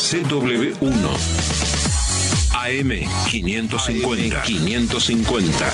CW1 AM 550.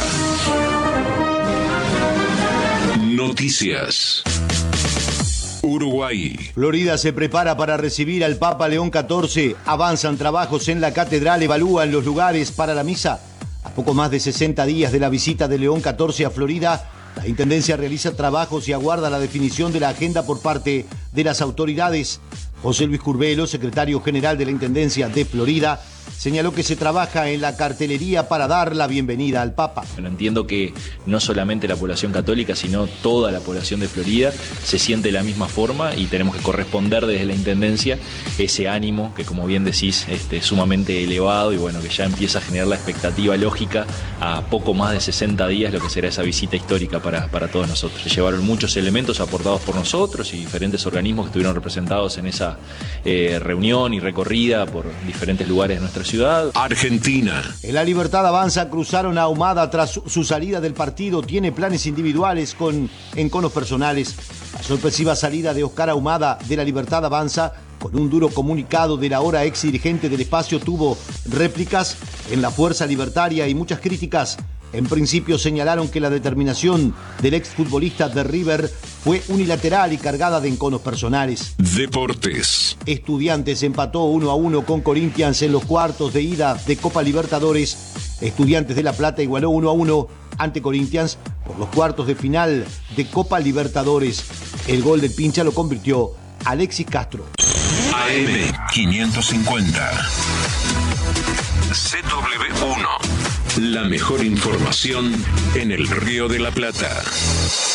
Noticias. Uruguay. Florida se prepara para recibir al Papa León XIV. Avanzan trabajos en la catedral, evalúan los lugares para la misa. A poco más de 60 días de la visita de León XIV a Florida, la Intendencia realiza trabajos y aguarda la definición de la agenda por parte de las autoridades. José Luis Curbelo, secretario general de la Intendencia de Florida, señaló que se trabaja en la cartelería para dar la bienvenida al Papa. Bueno, entiendo que no solamente la población católica, sino toda la población de Florida se siente de la misma forma y tenemos que corresponder desde la Intendencia ese ánimo que, como bien decís, es sumamente elevado y bueno, que ya empieza a generar la expectativa lógica a poco más de 60 días lo que será esa visita histórica para todos nosotros. Se llevaron muchos elementos aportados por nosotros y diferentes organismos que estuvieron representados en esa reunión y recorrida por diferentes lugares de nuestra ciudad. Argentina. En La Libertad Avanza cruzaron a Ahumada tras su salida del partido. Tiene planes individuales con enconos personales. La sorpresiva salida de Oscar Ahumada de La Libertad Avanza, con un duro comunicado del ahora ex dirigente del espacio, tuvo réplicas en la Fuerza Libertaria y muchas críticas. En principio señalaron que la determinación del exfutbolista de River fue unilateral y cargada de enconos personales. Deportes. Estudiantes empató 1-1 con Corinthians en los cuartos de ida de Copa Libertadores. Estudiantes de La Plata igualó 1-1 ante Corinthians por los cuartos de final de Copa Libertadores. El gol del pincha lo convirtió Alexis Castro. AM 550. CW1. La mejor información en el Río de la Plata.